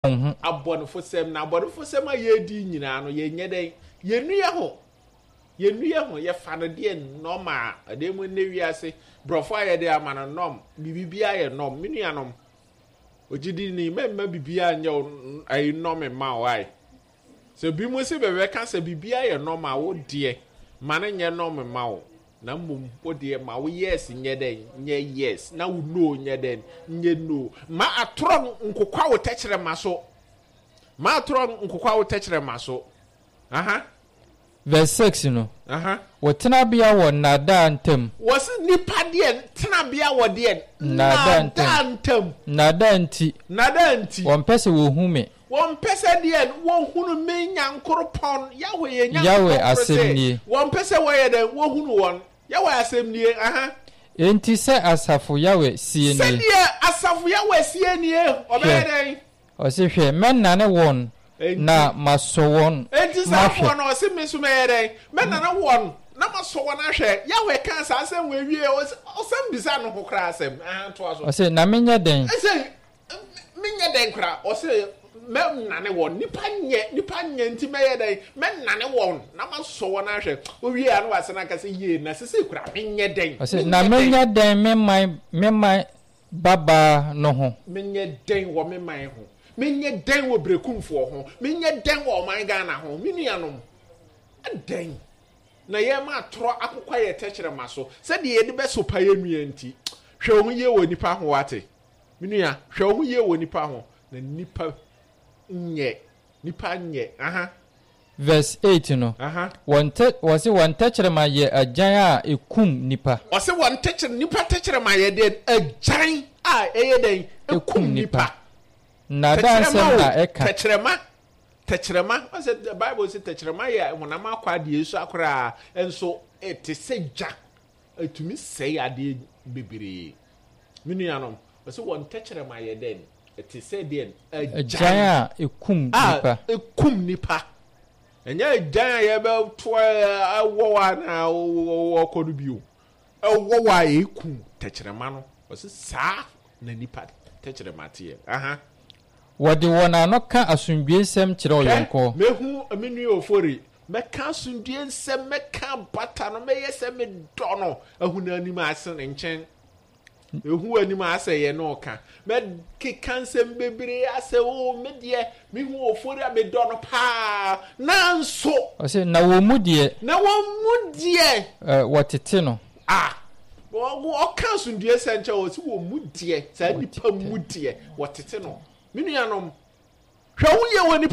abonfosem na abonfosem ayedi nyina no ye nyeden ye nuye ho ye fa no de normal ademu ne wiase brofo ayede amana nom bibibia ye nom menuanom ogidi ni memma bibia nya ay nom ma wai so bi mo se bebe kan se bibia ye normal wo de mane nye nom ma wo na mum wo de ma wo yes nyeden nye yes na wo no nyeden nye no ma atro nkokwa wo techere maso ma atro nkokwa wo techere maso aha verse 6 no aha wo tena bia wo nada ntem wo se nipa de tena bia wo de nada ntem nada nti wo mpese wo hume won pese de won hunu me nyankoropon yawe ye yawe asemnie won pese wo ye de wo hunu won yawe asemnie aha enti se asafo yawe sienie se de asafo yawe sienie obeden o se hwe menna ne won na maso won enti safo no se me so me den menna na won na maso won ahwe yawe kan sa asem we wie o sem bisa no kokra asem aha to aso o se na menye den menye den kra o se men nane won nipa nye nti meye den men nane won na maso won ahwe o wie anu ase na kase ye na sese kura menye den o se na menye den memai baba no ho menye den wo memai ho menye den wo brekumfo ho menye den wo man Ghana ho menuanom den na ye ma toro akokwa ye techere maso se de ye de beso pa ye nua nti hwe ho ye wo nipa ho wate menua hwe ho ye wo nipa ho na nipa nye aha verse 8 no aha wose won techere ma ye ajan a ekum nipa wose won techere nipa techere ma ye de ajan a eye den ekum nipa na dansem na eka techrema wose the Bible say techrema ye honama akwa de Yesu akora enso etseja etumi sei ade bebere menuanom wose won techrema ye den etse den ajan ekum nipa enya ajan ye be to awowa na okodu bio awowa ekum techrema no wose sa na nipa techrema tie aha wodi wona no ka asundwe nsem kire oyonko mehu aminu ofori meka asundwe nsem meka bata no meyese me do no ahuna anim ase nchen ehu anim ase ye no ka me keka nsem bebere ase o me de mehu ofori a me do no pa nanso o se na wo mudie watete no wo ka asundwe nsem o se wo mudie sa nipa mudie watete no menuanom hwe wo ye woni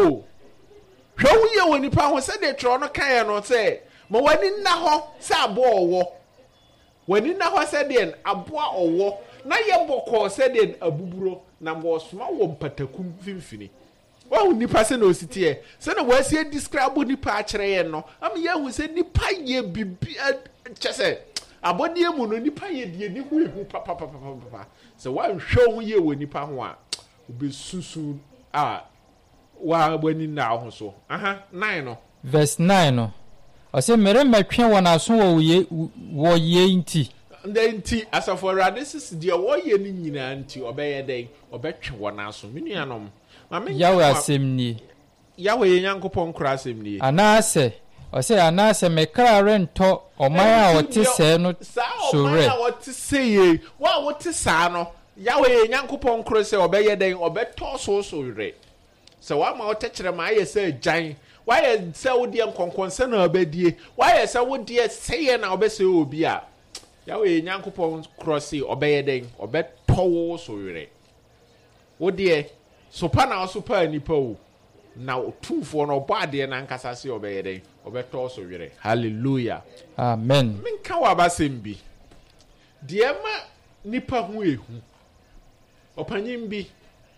pa ho se de tro no kan no se ma wani na ho se abo owo wani na ho se de abo owo na ye boko se de abuburo na mo soma wo mpatakum fimfini wa nipa se na ositie se na wasi describe nipa a kire ye no am ye hu se nipa ye bibi chese abodie mu no nipa ye die ni hu papa se wa hwe wo ye woni pa ho a obesusu a wa bani na ho so aha 9 no verse 9 no o se mere matwe wona aso wo ye nti ndenti asafo rade sis de wo ye ni nyina nti obeye den obetwe wona aso menuanom yawe asemni yawe ye nyankopon kra asemni anase o se anase mekra rento oman a wote se no so re oman a wote se ye wa wote sa no yawe ye nyankopon kro se obeye den obeto so re se wa ma otechire ma aye se jan wa ye se wodie nkonkonse na obedie wa ye se wodie seye na obese obi a yawe ye nyankopon kro se obeye den obeto so re wodie so pa na so pa nipa o na otumfo no obaade na nkasa se obeye den obeto so re hallelujah amen minka wa basem bi de ma nipa hu ehu opanyim bi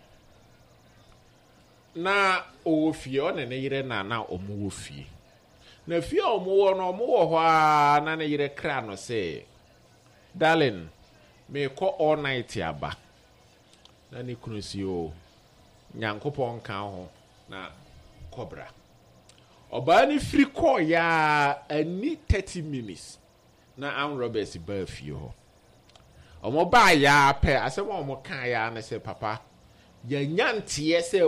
na ofie o ne yire na omo ofie na fie omo wo no omo wo ho a na ne yire kra no se darling me ko all night aba na ne kunusi o nyankopon kan ho na kobra oba ni free call ya ani 30 minutes na am robbers ba fie ho omo ba ya pe asem omo kan ya na se papa ya nyantie se